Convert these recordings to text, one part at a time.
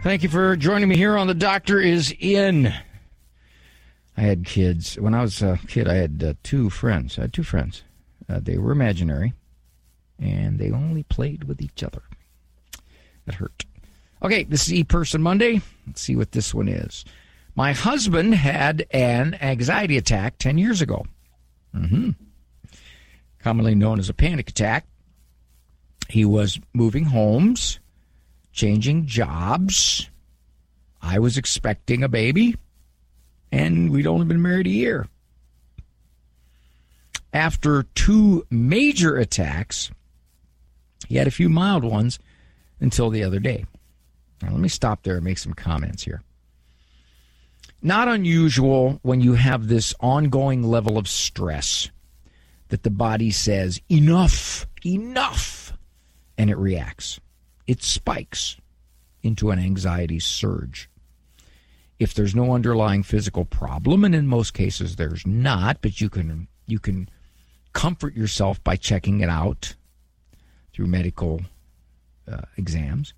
Thank you for joining me here on The Doctor Is In. I had kids. When I was a kid, I had two friends. They were imaginary, and they only played with each other. That hurt. Okay, this is E-Person Monday. Let's see what this one is. My husband had an anxiety attack 10 years ago. Commonly known as a panic attack. He was moving homes, changing jobs. I was expecting a baby, and we'd only been married a year. After two major attacks, he had a few mild ones until the other day. Now, let me stop there and make some comments here. Not unusual when you have this ongoing level of stress that the body says, enough, and it reacts. It spikes into an anxiety surge. If there's no underlying physical problem, and in most cases there's not, but you can comfort yourself by checking it out through medical exams.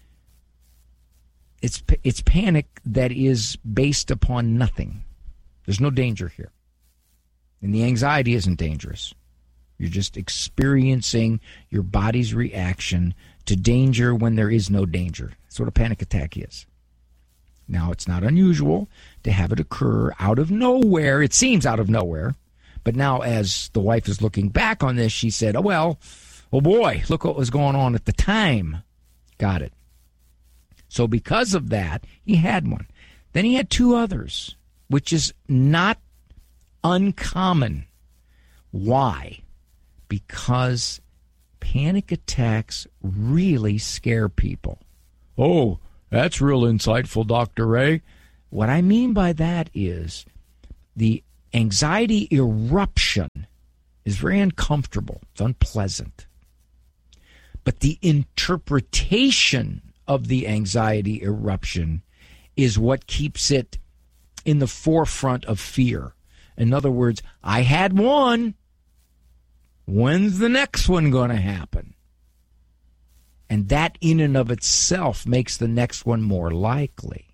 It's panic that is based upon nothing. There's no danger here. And the anxiety isn't dangerous. You're just experiencing your body's reaction to danger when there is no danger. That's what a panic attack is. Now, it's not unusual to have it occur out of nowhere. It seems out of nowhere. But now, as the wife is looking back on this, she said, oh boy, look what was going on at the time. Got it. So because of that, he had one. Then he had two others, which is not uncommon. Why? Because panic attacks really scare people. Oh, that's real insightful, Dr. Ray. What I mean by that is the anxiety eruption is very uncomfortable. It's unpleasant. But the interpretation of the anxiety eruption is what keeps it in the forefront of fear. In other words, I had one. When's the next one going to happen? And that in and of itself makes the next one more likely.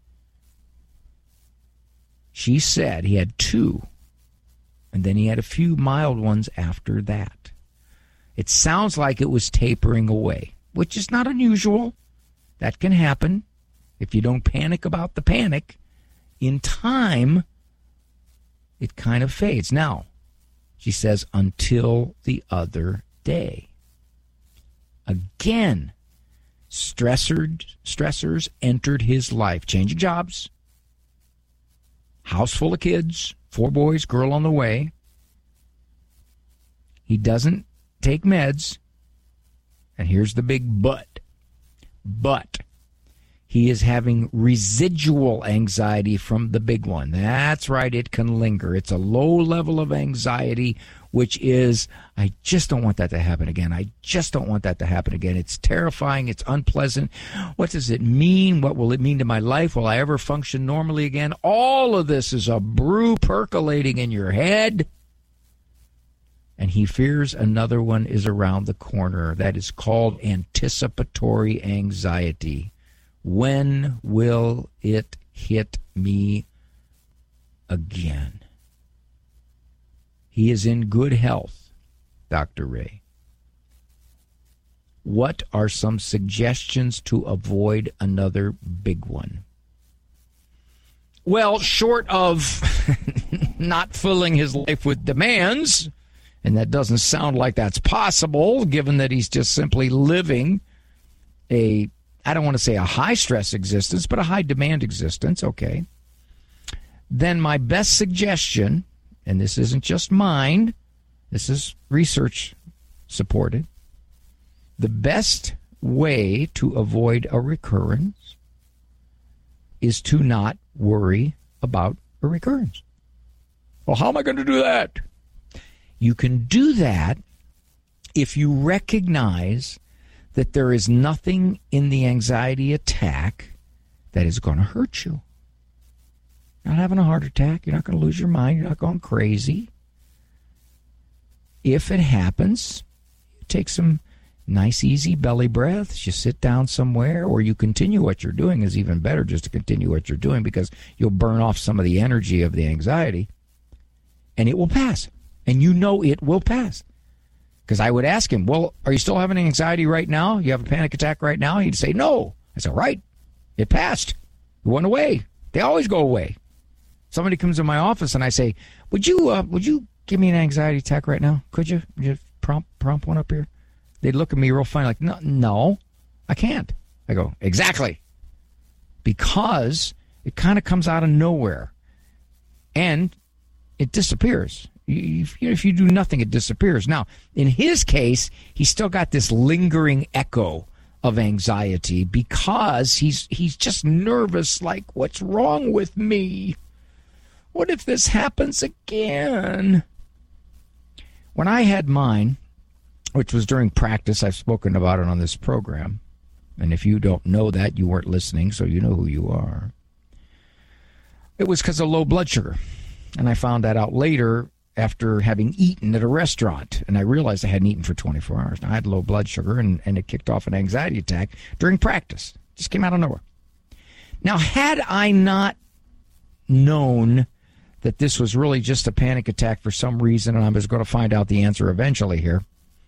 She said he had two, and then he had a few mild ones after that. It sounds like it was tapering away, which is not unusual. That can happen if you don't panic about the panic. In time, it kind of fades. Now, she says, until the other day. Again, stressors entered his life. Changing jobs, house full of kids, 4 boys, girl on the way. He doesn't take meds. And here's the big but. But he is having residual anxiety from the big one. That's right, it can linger. It's a low level of anxiety, which is, I just don't want that to happen again. I just don't want that to happen again. It's terrifying. It's unpleasant. What does it mean? What will it mean to my life? Will I ever function normally again? All of this is a brew percolating in your head. And he fears another one is around the corner. That is called anticipatory anxiety. When will it hit me again? He is in good health, Dr. Ray. What are some suggestions to avoid another big one? Well, short of not filling his life with demands, and that doesn't sound like that's possible, given that he's just simply living I don't want to say a high-stress existence, but a high-demand existence, okay. Then my best suggestion, and this isn't just mine, this is research supported, the best way to avoid a recurrence is to not worry about a recurrence. Well, how am I going to do that? You can do that if you recognize that there is nothing in the anxiety attack that is going to hurt you. You're not having a heart attack. You're not going to lose your mind. You're not going crazy. If it happens, take some Nice, easy belly breaths. You sit down somewhere, or you continue what you're doing is even better, just to continue what you're doing, because you'll burn off some of the energy of the anxiety, and it will pass. And you know it will pass. Because I would ask him, well, are you still having anxiety right now? You have a panic attack right now? He'd say, no. I said, right. It passed. It went away. They always go away. Somebody comes in my office and I say, would you give me an anxiety attack right now? Could you? Would you prompt one up here? They'd look at me real funny like, no, I can't. I go, exactly. Because it kind of comes out of nowhere. And it disappears. If you do nothing, it disappears. Now, in his case, he's still got this lingering echo of anxiety because he's just nervous, like, what's wrong with me? What if this happens again? When I had mine, which was during practice, I've spoken about it on this program, and if you don't know that, you weren't listening, so you know who you are. It was because of low blood sugar, and I found that out later after having eaten at a restaurant, and I realized I hadn't eaten for 24 hours. Now, I had low blood sugar, and it kicked off an anxiety attack during practice. Just came out of nowhere. Now, had I not known that this was really just a panic attack for some reason, and I was going to find out the answer eventually here,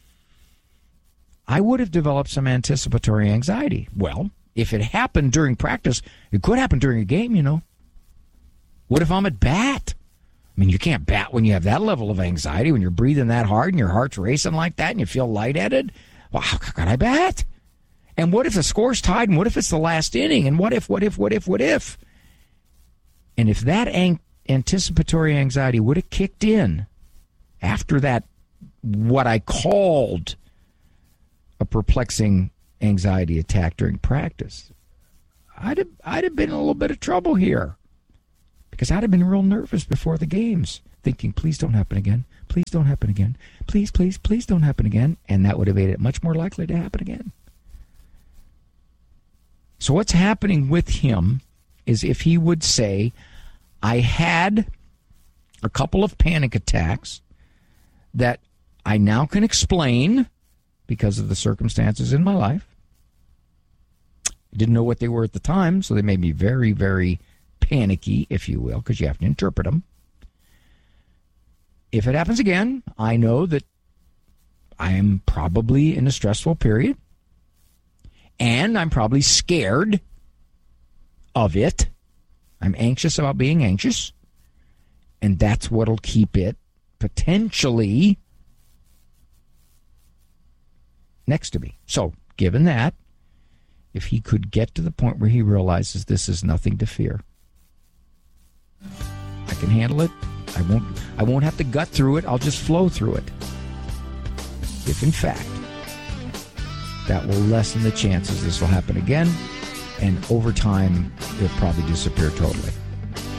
I would have developed some anticipatory anxiety. Well, if it happened during practice, it could happen during a game, you know. What if I'm at bat? I mean, you can't bat when you have that level of anxiety, when you're breathing that hard and your heart's racing like that and you feel lightheaded. Well, how can I bat? And what if the score's tied, and what if it's the last inning? And what if? And if that anticipatory anxiety would have kicked in after that, what I called a perplexing anxiety attack during practice, I'd have been in a little bit of trouble here. Because I'd have been real nervous before the games, thinking, please don't happen again. Please don't happen again. Please, please, please don't happen again. And that would have made it much more likely to happen again. So what's happening with him is, if he would say, I had a couple of panic attacks that I now can explain because of the circumstances in my life. I didn't know what they were at the time, so they made me very, very panicky, if you will, because you have to interpret them. If it happens again, I know that I am probably in a stressful period, and I'm probably scared of it. I'm anxious about being anxious, and that's what'll keep it potentially next to me. So, given that, if he could get to the point where he realizes this is nothing to fear, I can handle it. I won't have to gut through it. I'll just flow through it. If in fact that will lessen the chances this will happen again, and over time it'll probably disappear totally.